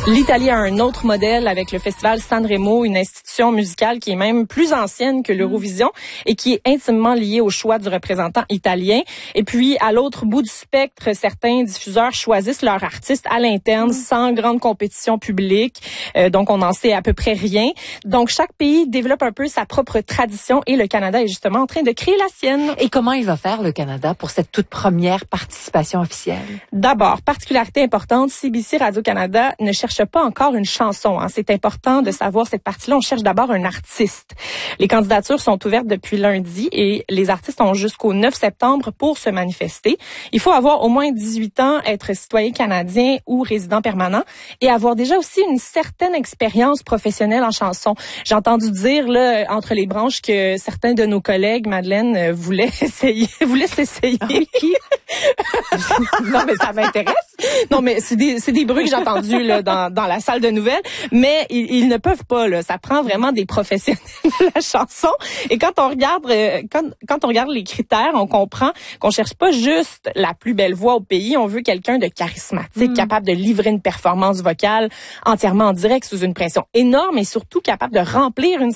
L'Italie a un autre modèle avec le festival Sanremo, une institution musicale qui est même plus ancienne que l'Eurovision et qui est intimement liée au choix du représentant italien. Et puis, à l'autre bout du spectre, certains diffuseurs choisissent leurs artistes à l'interne sans grande compétition publique. Donc, on n'en sait à peu près rien. Donc, chaque pays développe un peu sa propre tradition et le Canada est justement en train de créer la sienne. Et comment il va faire, le Canada, pour cette toute première participation officielle? D'abord, particularité importante, CBC Radio-Canada ne cherche pas encore une chanson. C'est important de savoir cette partie-là. On cherche d'abord un artiste. Les candidatures sont ouvertes depuis lundi et les artistes ont jusqu'au 9 septembre pour se manifester. Il faut avoir au moins 18 ans, être citoyen canadien ou résident permanent et avoir déjà aussi une certaine expérience professionnelle en chanson. J'ai entendu dire là entre les branches que certains de nos collègues, Madeleine, voulaient s'essayer. Qui? Non, mais ça m'intéresse. Non, mais c'est des bruits que j'ai entendus là dans la salle de nouvelles, mais ils ne peuvent pas là. Ça prend vraiment des professionnels de la chanson. Et quand on regarde quand on regarde les critères, on comprend qu'on cherche pas juste la plus belle voix au pays. On veut quelqu'un de charismatique, capable de livrer une performance vocale entièrement en direct sous une pression énorme et surtout capable de remplir une